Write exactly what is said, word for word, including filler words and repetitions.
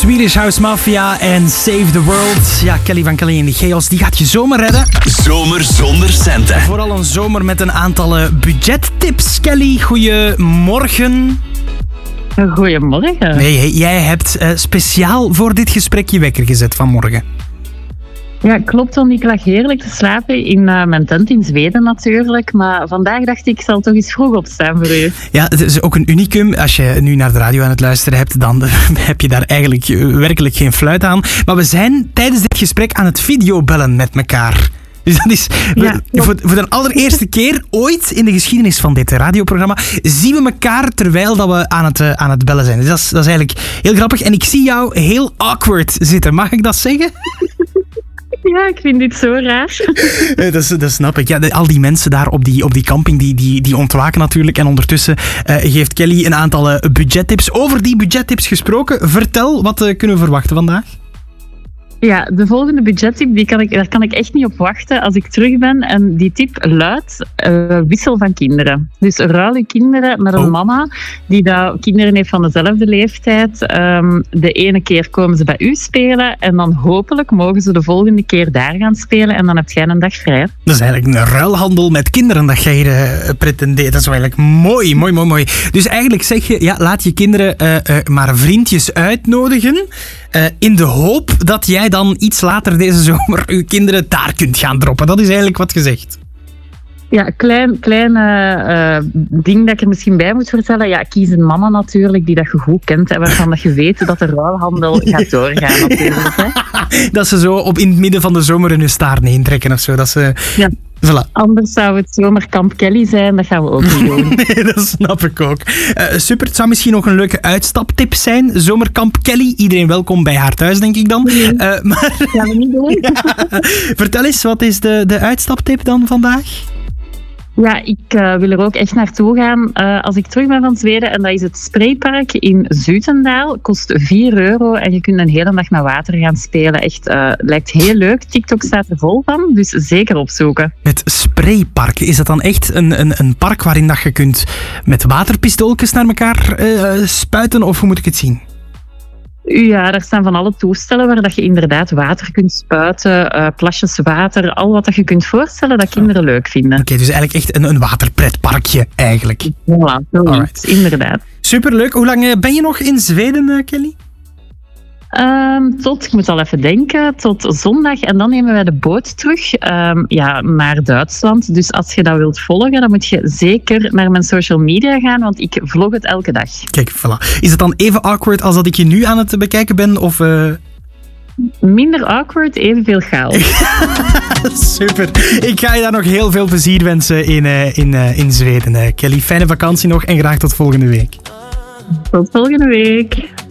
Swedish House Mafia en Save the World. Ja, Kelly van Kelly in de Chaos, die gaat je zomer redden. Zomer zonder centen. Vooral een zomer met een aantal budgettips. Kelly, goeiemorgen. Goedemorgen. Nee, hey, jij hebt uh, speciaal voor dit gesprek je wekker gezet vanmorgen. Ja, klopt, want ik lag heerlijk te slapen in uh, mijn tent in Zweden natuurlijk. Maar vandaag dacht ik, ik zal toch eens vroeg opstaan voor u. Ja, het is ook een unicum. Als je nu naar de radio aan het luisteren hebt, dan heb je daar eigenlijk werkelijk geen fluit aan. Maar we zijn tijdens dit gesprek aan het videobellen met elkaar. Dus dat is ja, voor, voor de allereerste keer ooit in de geschiedenis van dit radioprogramma zien we elkaar terwijl dat we aan het, uh, aan het bellen zijn. Dus dat is, dat is eigenlijk heel grappig. En ik zie jou heel awkward zitten. Mag ik dat zeggen? Ja, ik vind dit zo raar. dat, dat snap ik. Ja, de, al die mensen daar op die, op die camping, die, die, die ontwaken natuurlijk. En ondertussen uh, geeft Kelly een aantal uh, budgettips. Over die budgettips gesproken, vertel, wat uh, kunnen we verwachten vandaag? Ja, de volgende budgettip, die kan ik, daar kan ik echt niet op wachten als ik terug ben. En die tip luidt uh, wissel van kinderen. Dus ruil je kinderen met een oh. mama die dat kinderen heeft van dezelfde leeftijd. Um, de ene keer komen ze bij u spelen en dan hopelijk mogen ze de volgende keer daar gaan spelen en dan heb jij een dag vrij. Dat is eigenlijk een ruilhandel met kinderen dat jij hier uh, pretendeert. Dat is wel eigenlijk mooi, mooi, mooi, mooi. Dus eigenlijk zeg je, ja, laat je kinderen uh, uh, maar vriendjes uitnodigen uh, in de hoop dat jij dan iets later deze zomer uw kinderen daar kunt gaan droppen. Dat is eigenlijk wat gezegd. Ja, klein, klein uh, ding dat ik er misschien bij moet vertellen. Ja, kies een mama natuurlijk die dat je goed kent en waarvan dat je weet dat de ruilhandel gaat doorgaan natuurlijk. Hè. Dat ze zo op in het midden van de zomer in hun staart heen trekken of zo. Dat ze... Ja. Voilà. Anders zou het zomerkamp Kelly zijn, dat gaan we ook niet doen. Nee, dat snap ik ook. Uh, super, het zou misschien nog een leuke uitstaptip zijn. Zomerkamp Kelly, iedereen welkom bij haar thuis, denk ik dan. Nee, uh, maar... dat gaan we niet doen. Ja. Vertel eens, wat is de, de uitstaptip dan vandaag? Ja, ik uh, wil er ook echt naartoe gaan uh, als ik terug ben van Zweden. En dat is het Spraypark in Zutendaal. Kost vier euro en je kunt een hele dag met water gaan spelen. Echt, uh, lijkt heel leuk. TikTok staat er vol van, dus zeker opzoeken. Het Spraypark, is dat dan echt een, een, een park waarin dat je kunt met waterpistooltjes naar elkaar uh, spuiten? Of hoe moet ik het zien? Ja, daar staan van alle toestellen waar dat je inderdaad water kunt spuiten, uh, plasjes water, al wat dat je kunt voorstellen dat kinderen leuk vinden. Oké, okay, dus eigenlijk echt een, een waterpretparkje eigenlijk. Voilà, zoiets, inderdaad. Superleuk. Hoe lang ben je nog in Zweden, Kelly? Um, tot, ik moet al even denken, tot zondag. En dan nemen wij de boot terug um, ja, naar Duitsland. Dus als je dat wilt volgen, dan moet je zeker naar mijn social media gaan, want ik vlog het elke dag. Kijk, voilà. Is het dan even awkward als dat ik je nu aan het bekijken ben? Of... Uh... Minder awkward, evenveel chaos. Super. Ik ga je daar nog heel veel plezier wensen in, uh, in, uh, in Zweden. Uh, Kelly, fijne vakantie nog en graag tot volgende week. Tot volgende week.